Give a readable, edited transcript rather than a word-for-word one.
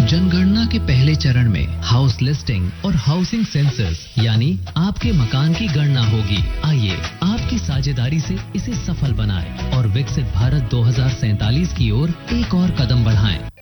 जनगणना के पहले चरण में हाउस लिस्टिंग और हाउसिंग सेंसस यानी आपके मकान की गणना होगी। आइए आपकी साझेदारी से इसे सफल बनाएं और विकसित भारत 2047 की ओर एक और कदम बढ़ाएं।